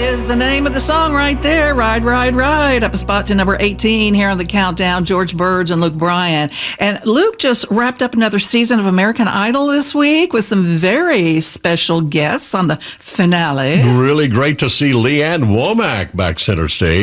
is the name of the song right there. Ride, Ride, Ride. Up a spot to number 18 here on the countdown. George Burge and Luke Bryan. And Luke just wrapped up another season of American Idol this week with some very special guests on the finale. Really great to see Leanne Womack back center stage.